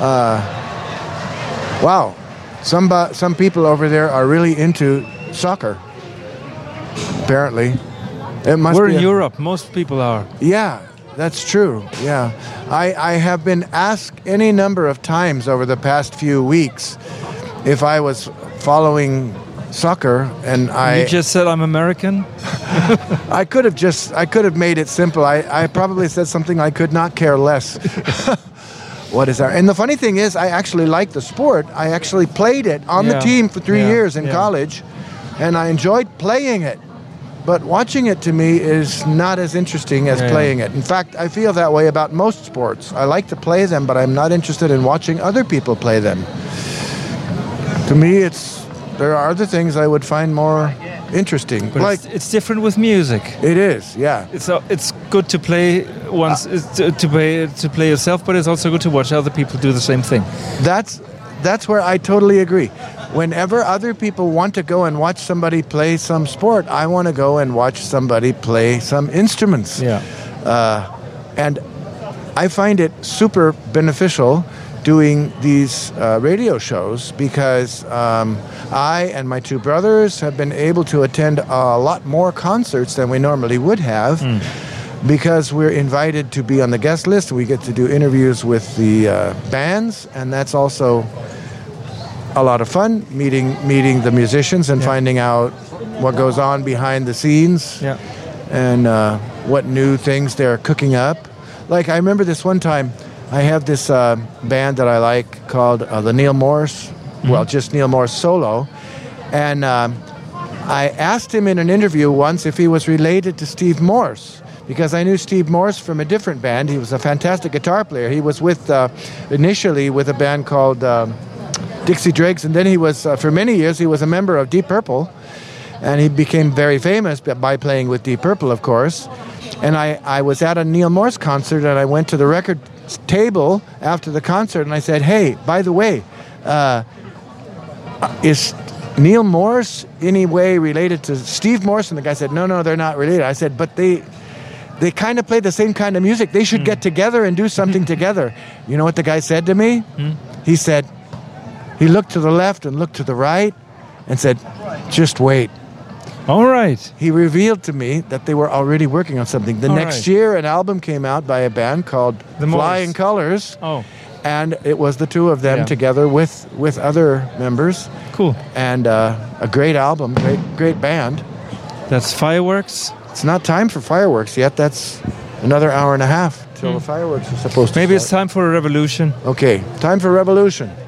Wow, some people over there are really into soccer. Apparently, it must. We're be in Europe. Most people are. Yeah, that's true. Yeah, I have been asked any number of times over the past few weeks if I was following soccer, and You just said I'm American. I could have made it simple. I probably said something I could not care less. What is that? And the funny thing is, I actually like the sport. I actually played it on the team for 3 years in college, and I enjoyed playing it. But watching it to me is not as interesting as playing it. In fact, I feel that way about most sports. I like to play them, but I'm not interested in watching other people play them. To me, there are other things I would find more interesting. But it's different with music. It is, yeah. It's good to play once to play yourself, but it's also good to watch other people do the same thing. That's where I totally agree. Whenever other people want to go and watch somebody play some sport, I want to go and watch somebody play some instruments. Yeah. And I find it super beneficial doing these radio shows because I and my two brothers have been able to attend a lot more concerts than we normally would have because we're invited to be on the guest list. We get to do interviews with the bands, and that's also a lot of fun, meeting the musicians and finding out what goes on behind the scenes and what new things they're cooking up. Like, I remember this one time, I have this band that I like called the Neil Morse, well, just Neil Morse Solo. And I asked him in an interview once if he was related to Steve Morse, because I knew Steve Morse from a different band. He was a fantastic guitar player. He was initially with a band called Dixie Dregs, and then he was, for many years, he was a member of Deep Purple, and he became very famous by playing with Deep Purple, of course. And I was at a Neil Morse concert, and I went to the record table after the concert, and I said, "Hey, by the way, is Neil Morse any way related to Steve Morse?" And the guy said, No, they're not related. I said, "But they kind of play the same kind of music. They should get together and do something together." You know what the guy said to me? He said, he looked to the left and looked to the right and said, "Just wait." All right. He revealed to me that they were already working on something. The next year, an album came out by a band called Flying Colors. Oh. And it was the two of them together with other members. Cool. And a great album, great band. That's Fireworks. It's not time for Fireworks yet. That's another hour and a half till the fireworks are supposed to Maybe start. it's time for a revolution. Okay, time for revolution.